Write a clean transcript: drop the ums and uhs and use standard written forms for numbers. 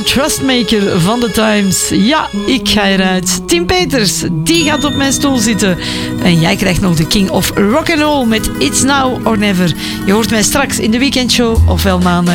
Old Trustmaker van The Times. Ja, ik ga eruit. Tim Peters, die gaat op mijn stoel zitten. En jij krijgt nog de King of Rock'n'Roll met It's Now or Never. Je hoort mij straks in de weekendshow, ofwel maandag